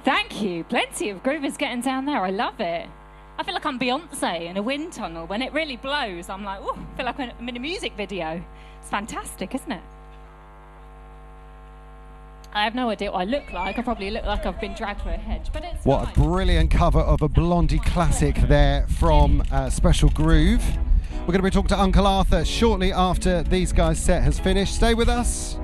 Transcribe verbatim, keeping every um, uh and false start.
Thank you. Plenty of groovers getting down there. I love it. I feel like I'm Beyonce in a wind tunnel. When it really blows, I'm like, oh, I feel like I'm in a music video. It's fantastic, isn't it? I have no idea what I look like. I probably look like I've been dragged through a hedge, but it's What fine. a brilliant cover of a Blondie classic there from uh, Special Groove. We're going to be talking to Uncle Arthur shortly after these guys' set has finished. Stay with us.